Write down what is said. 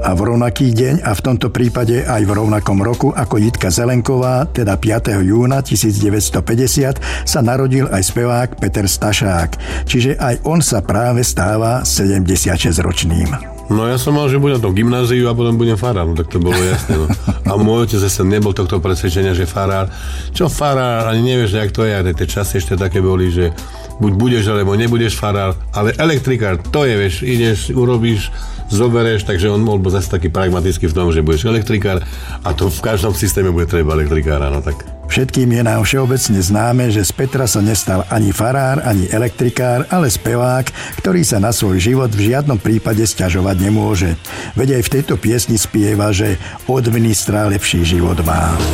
A v rovnaký deň a v tomto prípade aj v rovnakom roku ako Jitka Zelenková, teda 5. júna 1950, sa narodil aj spevák Peter Stašák, čiže aj on sa práve stáva 76-ročným. No ja som mal, že budem to v gymnáziu a potom budem farár, no tak to bolo jasné. No. A môj otec zase nebol tohto presvedčenia, že farár. Čo farár, ani nevieš, jak to je, tie časy ešte také boli, že buď budeš, alebo nebudeš farár, ale elektrikár, to je, vieš, ideš, urobíš, zoberieš, takže on bol zase taký pragmatický v tom, že budeš elektrikár a to v každom systéme bude treba elektrikára, no tak. Všetkým je nám všeobecne známe, že z Petra sa nestal ani farár, ani elektrikár, ale spevák, ktorý sa na svoj život v žiadnom prípade sťažovať nemôže. Veď aj v tejto piesni spieva, že od ministra lepší život má.